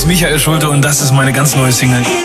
ist Michael Schulte und das ist meine ganz neue Single.